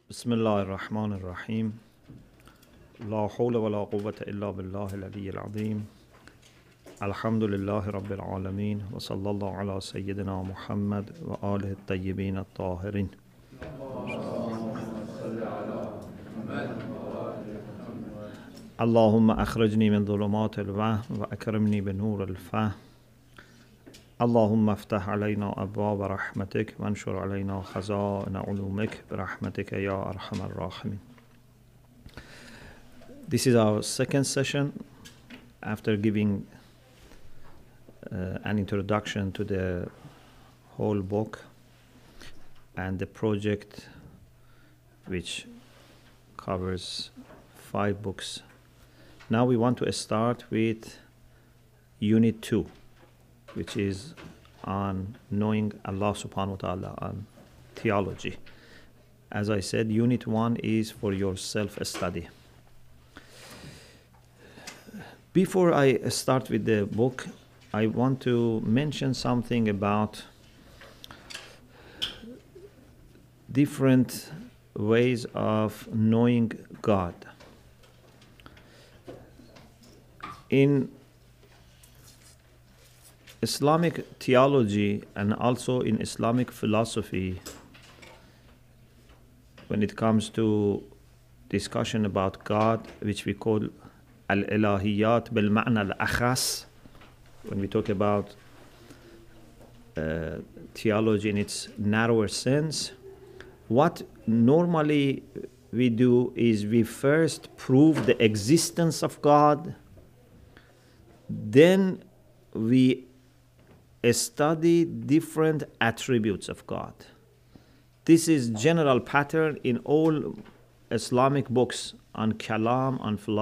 بسم الله الرحمن الرحيم لا حول ولا قوة إلا بالله العلي العظيم الحمد لله رب العالمين وصلى الله على سيدنا محمد وآله الطيبين الطاهرين اللهم أخرجني من ظلمات الوهم وأكرمني بنور الفهم اللهم افتح علينا أبواب رحمتك وانشر علينا خزائن علومك برحمتك يا أرحم الراحمين. This is our second session after giving an introduction to the whole book and the project, which covers 5 books. Now we want to start with Unit 2, which is on knowing Allah subhanahu wa ta'ala, on theology. As I said, Unit 1 is for your self-study. Before I start with the book, I want to mention something about different ways of knowing God. In Islamic theology and also in Islamic philosophy, when it comes to discussion about God, which we call al-ilahiyat bil-ma'na al-akhas, when we talk about theology in its narrower sense, what normally we do is we first prove the existence of God, then we study different attributes of God. This is general pattern in all Islamic books on kalam, on philosophy.